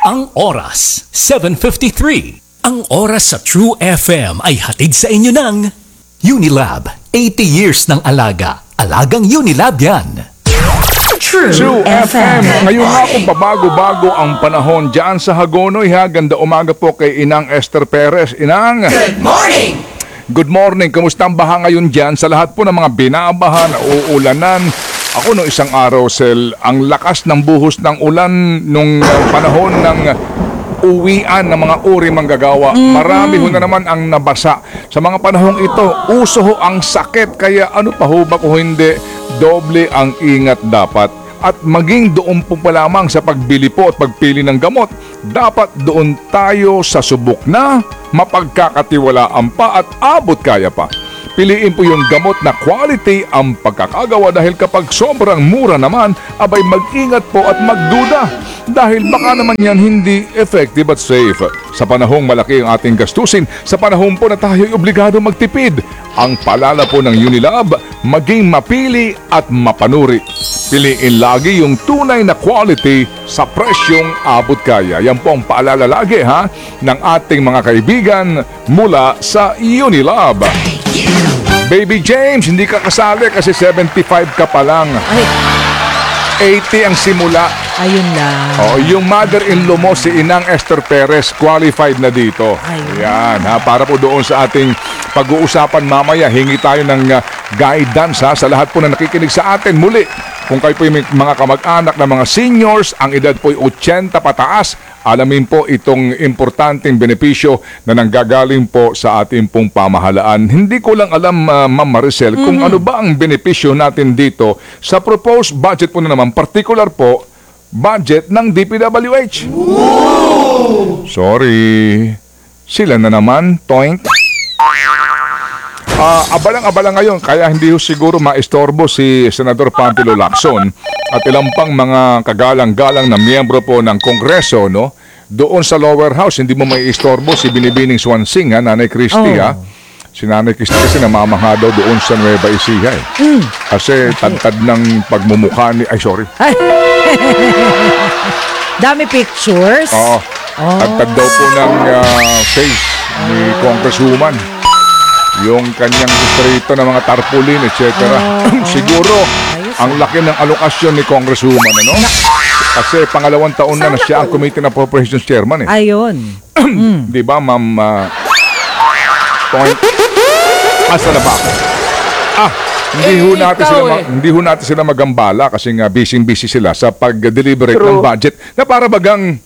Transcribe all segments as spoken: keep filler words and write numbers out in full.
Ang oras, seven fifty-three. Ang oras sa True F M ay hatid sa inyo ng Unilab, eighty years ng alaga. Alagang Unilab yan. True, True F M. F M. Ngayon nga kung pabago-bago ang panahon dyan sa Hagonoy ha. Ganda umaga po kay Inang Esther Perez. Inang! Good morning! Good morning. Kamusta ang baha ngayon dyan sa lahat po ng mga binabahan, uulanan? Ako no isang araw, Sel, ang lakas ng buhos ng ulan nung uh, panahon ng uwian ng mga uri manggagawa. Mm-hmm. Marami ho na naman ang nabasa. Sa mga panahong ito, uso ho ang sakit. Kaya ano pa ho ba kung hindi, doble ang ingat dapat. At maging doon po pa lamang sa pagbili po at pagpili ng gamot, dapat doon tayo sa subok na mapagkakatiwalaan pa at abot kaya pa. Piliin po yung gamot na quality ang pagkakagawa dahil kapag sobrang mura naman, abay mag-ingat po at magduda dahil baka naman yan hindi effective at safe. Sa panahong malaki ang ating gastusin, sa panahon po na tayo'y obligado magtipid, ang paalala po ng Unilab, maging mapili at mapanuri. Piliin lagi yung tunay na quality sa presyong abot kaya. Yan po ang paalala lagi ha ng ating mga kaibigan mula sa Unilab. Baby James, hindi ka kasali kasi seventy-five ka pa lang. Ay, eighty ang simula. ayun lang. Oh, yung mother-in-law mo, si Inang Esther Perez, qualified na dito. Ayun. Yan, ha, para po doon sa ating pag-uusapan mamaya, hingi tayo ng uh, guidance ha, sa lahat po na nakikinig sa atin. Muli, kung kayo po yung mga kamag-anak ng mga seniors, ang edad po ay eighty pataas, alamin po itong importanteng benepisyo na nanggagaling po sa ating pong pamahalaan. Hindi ko lang alam, uh, Ma'am Maricel, mm-hmm. kung ano ba ang benepisyo natin dito sa proposed budget po na naman, particular po, budget ng D P W H. Woo! Sorry. Sila na naman, toink. Uh, abalang-abala ngayon, kaya hindi ho siguro maistorbo si Senador Panfilo Lacson at ilang pang mga kagalang-galang na miyembro po ng Kongreso, no? Doon sa lower house, hindi mo maiistorbo si Binibining Swansing, ha, Nanay Christie, oh. ha? Si Nanay Christie kasi namamangha daw doon sa Nueva Ecija, eh. Mm. Kasi tad-tad ng pagmumukha ni... Ay, sorry. Dami pictures? Oo. Oh. Tad-tad daw po ng uh, face ni Congresswoman. Yung kanyang istrito ng mga tarpaulin, et cetera. Oh, Siguro, oh. ang laki ng alokasyon ni Congresswoman, ano? Kasi pangalawang taon na na siya ang Committee on Appropriations Chairman, eh. Ayun. mm. Di ba, Ma'am? Uh, point. Asa na ba ako? Ah, hindi ho Eh, natin ikaw, sila eh. ma- hindi ho natin sila magambala kasi nga busy-busy sila sa pag-deliberate ng budget na para bagang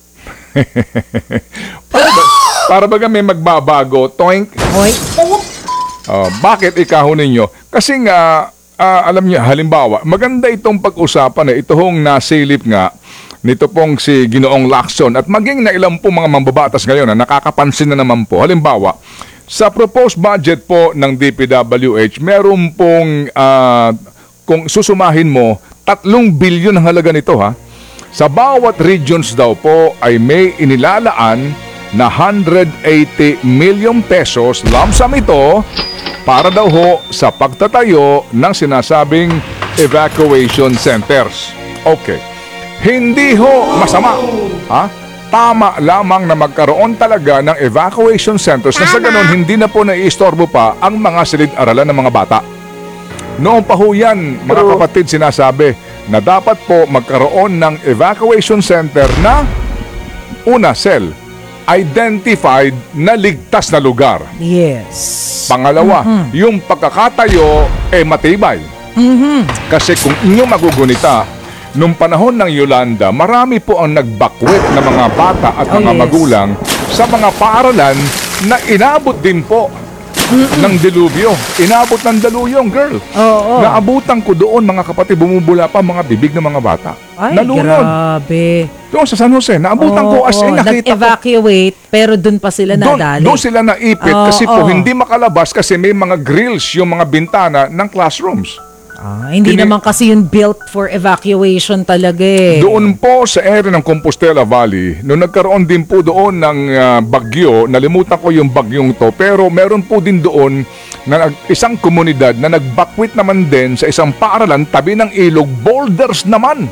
para, ba- para bagang may magbabago. Toink. Hoy. Uh, bakit ikaho ninyo? Kasi nga, uh, alam niyo, halimbawa, maganda itong pag-usapan eh. Ito hong nasilip nga nito pong si Ginoong Lacson at maging na ilang po mga mambabatas ngayon na nakakapansin na naman po. Halimbawa, sa proposed budget po ng D P W H, meron pong, uh, kung susumahin mo, tatlong bilyon ang halaga nito ha. Sa bawat regions daw po ay may inilalaan na one hundred eighty million pesos lump sum ito para daw ho sa pagtatayo ng sinasabing evacuation centers. Okay. Hindi ho masama. Ha? Tama lamang na magkaroon talaga ng evacuation centers na sa ganon hindi na po naiistorbo pa ang mga silid-aralan ng mga bata. Noong pa ho yan, mga kapatid, sinasabi na dapat po magkaroon ng evacuation center na una, Sel, identified na ligtas na lugar. Yes. Pangalawa, mm-hmm. yung pagkakatayo ay eh, matibay. Mm-hmm. Kasi kung inyong magugunita, nung panahon ng Yolanda, marami po ang nagbakwit na mga bata at oh, mga yes. magulang sa mga paaralan na inabot din po Mm-mm. ng dilubyo. Inabot ng daluyong, girl. Oo. Oh, oh. Naabutan ko doon, mga kapatid, bumubula pa mga bibig ng mga bata. Ay, Nalunod. grabe. Doon sa San Jose, naabutan oh, ko as in, oh. nakita ko. Nag-evacuate, pero doon pa sila Doon, nadali. doon sila naipit oh, kasi po oh. hindi makalabas kasi may mga grills yung mga bintana ng classrooms. Ah, hindi Kini- naman kasi yun built for evacuation talaga eh. Doon po sa area ng Compostela Valley, nung nagkaroon din po doon ng uh, bagyo, nalimutan ko yung bagyong to, pero meron po din doon na nag- isang komunidad na nagbakwit naman din sa isang paaralan tabi ng ilog, boulders naman.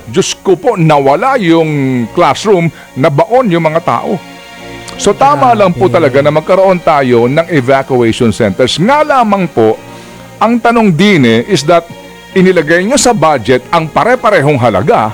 Diyos ko po, nawala yung classroom, nabaon yung mga tao. So tama lang po talaga na magkaroon tayo ng evacuation centers. Nga lamang po, ang tanong din eh, is that inilagay nyo sa budget ang pare-parehong halaga,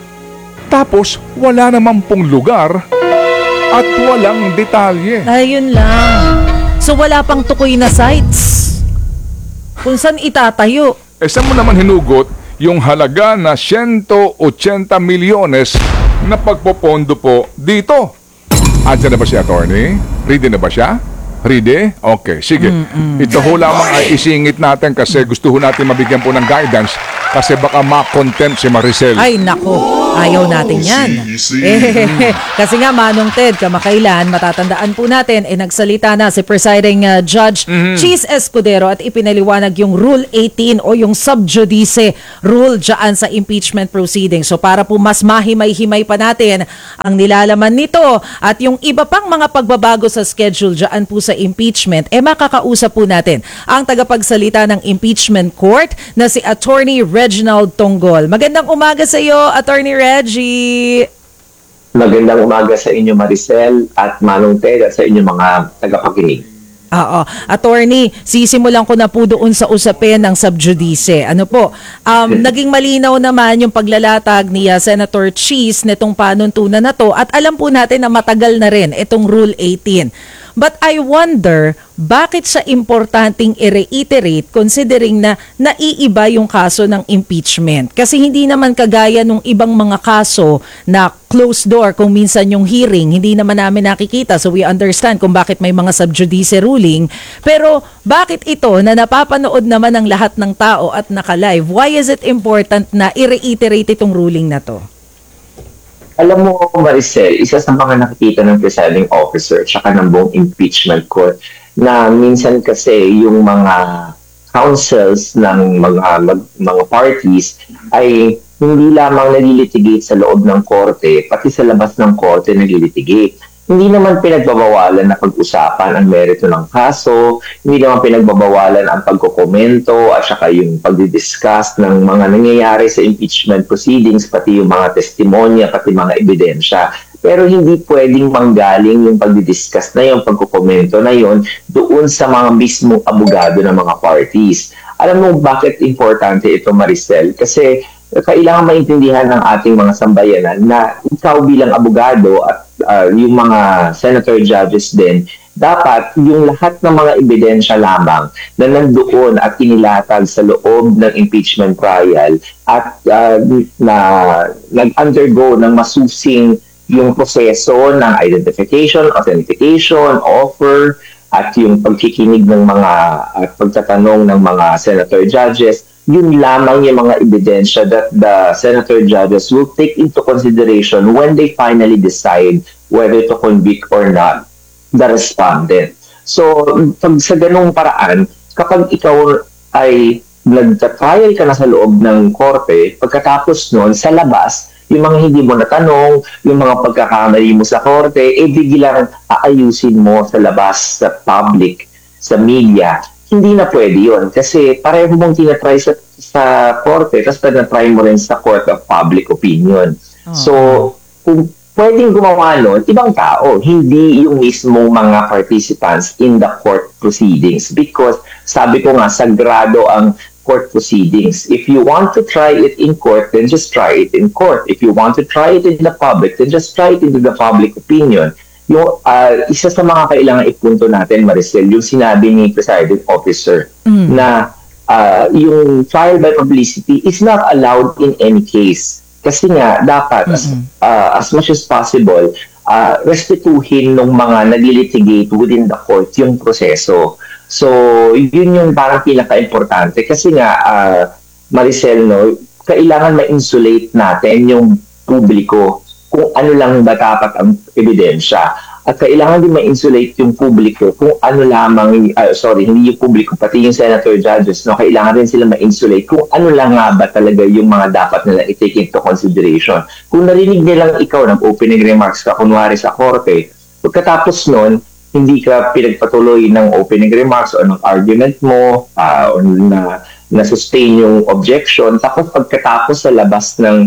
tapos wala naman pong lugar at walang detalye. Ayun lang. So wala pang tukoy na sites kung saan itatayo. Eh saan mo naman hinugot yung halaga na one hundred eighty milyones na pagpopondo po dito? Andiyan na ba si attorney? Ready na ba siya? Ready? Okay, sige. Mm-mm. Ito ho lamang ay isingit natin kasi gusto ho natin mabigyan po ng guidance kasi baka ma-contempt si Maricel. Ay, nako. Ayaw natin yan. Eh, kasi nga, Manong Ted, kamakailan, matatandaan po natin, eh, nagsalita na si presiding uh, Judge mm-hmm. Cheese Escudero at ipinaliwanag yung Rule eighteen o yung sub judice rule dyan sa impeachment proceeding. So para po mas mahimay-himay pa natin ang nilalaman nito at yung iba pang mga pagbabago sa schedule dyan po sa impeachment, eh makakausap po natin ang tagapagsalita ng impeachment court na si Attorney Reginald Tonggol. Magandang umaga sa iyo, Attorney Reggie. Magandang umaga sa inyo, Maricel at Manong Ted at sa inyo mga tagapakinig. Oo. Attorney, sisimulan ko na po doon sa usapin ng subjudice. Ano po, um, naging malinaw naman yung paglalatag ni uh, Senator Cheese netong panuntunan na to at alam po natin na matagal na rin itong Rule eighteen. But I wonder, bakit siya importanteng i-reiterate considering na naiiba yung kaso ng impeachment? Kasi hindi naman kagaya nung ibang mga kaso na closed door kung minsan yung hearing, hindi naman namin nakikita. So we understand kung bakit may mga subjudice ruling. Pero bakit ito na napapanood naman ng lahat ng tao at naka-live? Why is it important na i-reiterate itong ruling na to? Alam mo, Maricel, isa sa mga nakikita ng presiding officer tsaka ng buong impeachment court na minsan kasi yung mga counsels ng mga mag, mga parties ay hindi lamang nalilitigate sa loob ng korte, pati sa labas ng korte nalilitigate. Hindi naman pinagbabawalan na pag-usapan ang merito ng kaso, hindi naman pinagbabawalan ang pagkokomento at saka yung pagdidiscuss ng mga nangyayari sa impeachment proceedings, pati yung mga testimonya, pati mga ebidensya. Pero hindi pwedeng manggaling yung pagdidiscuss na yung pagkokomento na yun doon sa mga mismong abogado ng mga parties. Alam mo bakit importante ito, Maricel? Kasi kailangan maintindihan ng ating mga sambayanan na ikaw bilang abogado at uh, yung mga senator judges din, dapat yung lahat ng mga ebidensya lamang na nandoon at inilatag sa loob ng impeachment trial at uh, na nag-undergo ng masusing yung proseso ng identification, authentication, offer, at yung pagkikinig ng mga at pagtatanong ng mga senator judges, yun lamang yung mga ebidensya that the senator judges will take into consideration when they finally decide whether to convict or not the respondent. So, pag sa ganung paraan, kapag ikaw ay nagta-trial ka na sa loob ng korte, pagkatapos nun, sa labas, yung mga hindi mo natanong, yung mga pagkakamali mo sa korte, eh biglang aayusin mo sa labas, sa public, sa media. Hindi na pwede yun. Kasi pareho mong tinatry sa, sa korte, tapos tinatry mo rin sa court of public opinion. Oh. So, kung pwedeng gumawa nun, ibang tao, hindi yung mismong mga participants in the court proceedings. Because, sabi ko nga, sagrado ang court proceedings. If you want to try it in court, then just try it in court. If you want to try it in the public, then just try it into the public opinion. Yung uh, isa sa mga kailangan ipunto natin, Maricel, yung sinabi ni presiding officer mm. na uh, yung trial by publicity is not allowed in any case. Kasi nga, dapat mm-hmm. as, uh, as much as possible, uh, restituhin ng mga naglilitigate within the court yung proseso. So, yun yung parang pinaka-importante. Kasi nga, uh, Maricel, no, kailangan ma-insulate natin yung publiko kung ano lang ba dapat ang ebidensya. At kailangan din ma-insulate yung publiko kung ano lamang, uh, sorry, hindi yung publiko, pati yung senator judges, no, kailangan din sila ma-insulate kung ano lang nga ba talaga yung mga dapat nila i-take into consideration. Kung narinig nilang ikaw ng opening remarks ka, kunwari sa korte, pagkatapos nun, hindi ka pinagpatuloy ng opening remarks o ng argument mo, uh, o na, na-sustain yung objection, tapos pagkatapos sa labas ng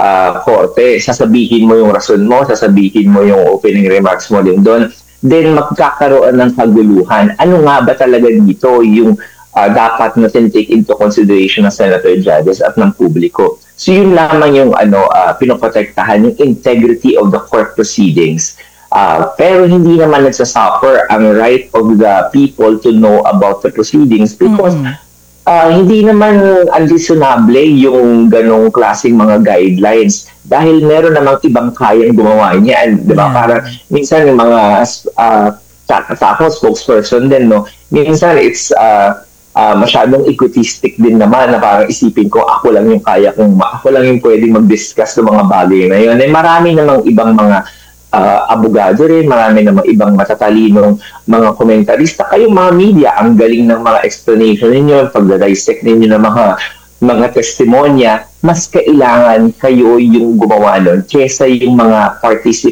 ah, korte, sasabihin mo yung rason mo, sasabihin mo yung opening remarks mo din doon, then magkakaroon ng kaguluhan. Ano nga ba talaga dito yung ah, dapat natin take into consideration ng senator judges at ng publiko? So yun lamang yung ano, ah, pinoprotektahan, yung integrity of the court proceedings. Ah, pero hindi naman nagsasuffer ang right of the people to know about the proceedings because ah, hindi naman unreasonable yung ganong klaseng mga guidelines dahil meron namang ibang kayang gumawa niyan, di ba? Yeah. Para minsan yung mga uh, sa, sa ako, spokesperson din, no? Minsan it's uh, uh, masyadong egotistic din naman na parang isipin ko ako lang yung kaya kong, ma- ako lang yung pwedeng mag-discuss ng mga bagay na yun. Eh, marami namang ibang mga uh, abogado rin, marami namang ibang matatalinong mga komentarista. Kayong mga media, ang galing ng mga explanation ninyo, pag-dissect ninyo ng mga mga testimonya, mas kailangan kayo yung gumawa nun kesa yung mga participants